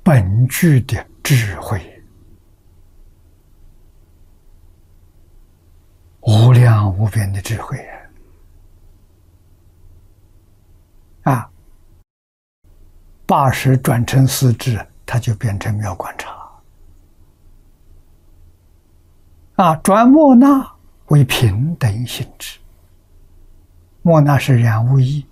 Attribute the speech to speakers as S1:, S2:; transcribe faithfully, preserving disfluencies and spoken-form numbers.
S1: 本具的智慧，无量无边的智慧啊！八识转成四智，它就变成妙观察啊！转莫那为平等性质，莫那是染污一。